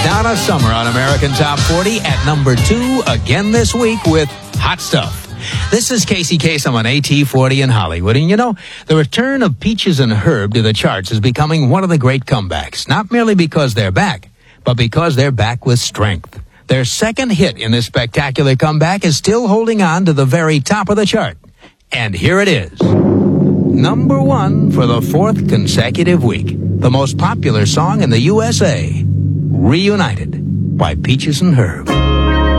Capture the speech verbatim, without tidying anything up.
Donna Summer on American Top forty at number two again this week with Hot Stuff. This is Casey Kasem on A T forty in Hollywood. And you know, the return of Peaches and Herb to the charts is becoming one of the great comebacks. Not merely because they're back, but because they're back with strength. Their second hit in this spectacular comeback is still holding on to the very top of the chart. And here it is. Number one for the fourth consecutive week. The most popular song in the U S A. Reunited by Peaches and Herb.